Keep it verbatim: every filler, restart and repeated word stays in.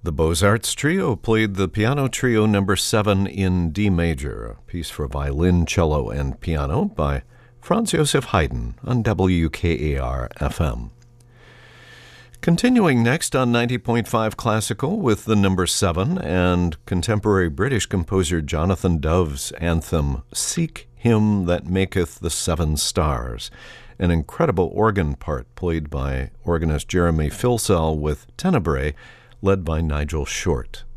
The Beaux-Arts Trio played the Piano Trio number seven in D major, a piece for violin, cello, and piano by Franz Joseph Haydn on W K A R F M. Continuing next on ninety point five Classical with the number seven and contemporary British composer Jonathan Dove's anthem, Seek Him That Maketh the Seven Stars, an incredible organ part played by organist Jeremy Filsell with tenebrae, led by Nigel Short.